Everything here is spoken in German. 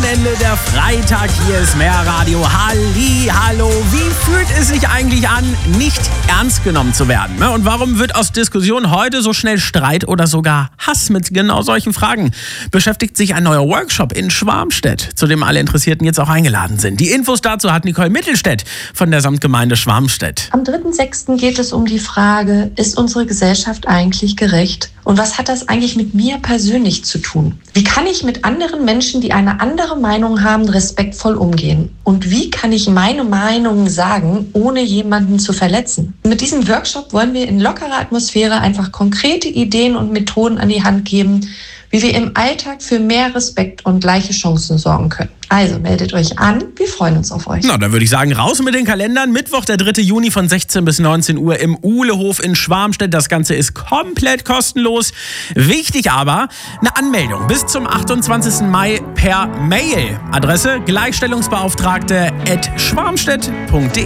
Wochenende, der Freitag. Hier ist Mehrradio. Hallo. Wie fühlt es sich eigentlich an, nicht ernst genommen zu werden? Und warum wird aus Diskussionen heute so schnell Streit oder sogar Hass? Mit genau solchen Fragen beschäftigt sich ein neuer Workshop in Schwarmstedt, zu dem alle Interessierten jetzt auch eingeladen sind. Die Infos dazu hat Nicole Mittelstädt von der Samtgemeinde Schwarmstedt. Am 3.6. geht es um die Frage, ist unsere Gesellschaft eigentlich gerecht? Und was hat das eigentlich mit mir persönlich zu tun? Wie kann ich mit anderen Menschen, die eine andere Meinung haben, respektvoll umgehen? Und wie kann ich meine Meinung sagen, ohne jemanden zu verletzen? Mit diesem Workshop wollen wir in lockerer Atmosphäre einfach konkrete Ideen und Methoden an die Hand geben, wie wir im Alltag für mehr Respekt und gleiche Chancen sorgen können. Also meldet euch an, wir freuen uns auf euch. Na, dann würde ich sagen, raus mit den Kalendern. Mittwoch, der 3. Juni von 16 bis 19 Uhr im Uhlehof in Schwarmstedt. Das Ganze ist komplett kostenlos. Wichtig aber, eine Anmeldung bis zum 28. Mai per Mail. Adresse gleichstellungsbeauftragte@schwarmstedt.de.